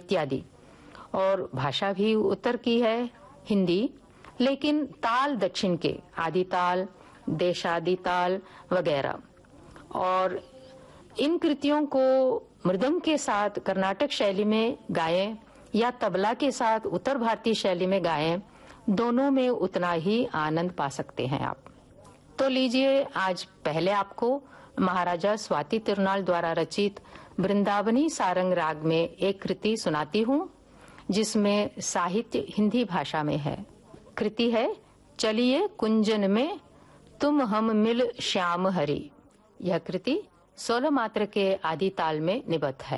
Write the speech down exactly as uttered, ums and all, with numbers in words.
इत्यादि। और भाषा भी उत्तर की है हिंदी, लेकिन ताल दक्षिण के, आदि ताल, देशादि ताल वगैरह। और इन कृतियों को मृदंग के साथ कर्नाटक शैली में गाएं या तबला के साथ उत्तर भारतीय शैली में गाएं, दोनों में उतना ही आनंद पा सकते हैं आप। तो लीजिए, आज पहले आपको महाराजा स्वाति तिरुनाल द्वारा रचित वृंदावनी सारंग राग में एक कृति सुनाती हूँ, जिसमें साहित्य हिंदी भाषा में है। कृति है चलिए कुंजन में तुम हम मिल श्याम हरि। यह कृति सोलह मात्रा के आदि ताल में निबद्ध है।